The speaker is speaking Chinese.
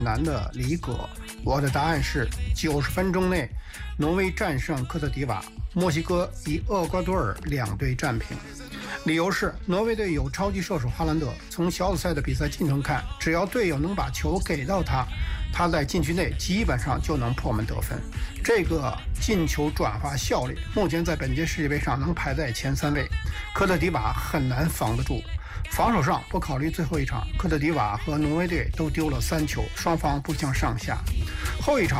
难的离格。我的答案是90分钟内，挪威战胜科特迪瓦，墨西哥以厄瓜多尔2队战平。理由是挪威队有超级射手哈兰德，从小组赛的比赛进程看，只要队友能把球给到他，他在禁区内基本上就能破门得分。这个进球转化效率目前在本届世界杯上能排在前3位，科特迪瓦很难防得住。防守上不考虑最后一场，科特迪瓦和挪威队都丢了3球，双方不相上下。后一场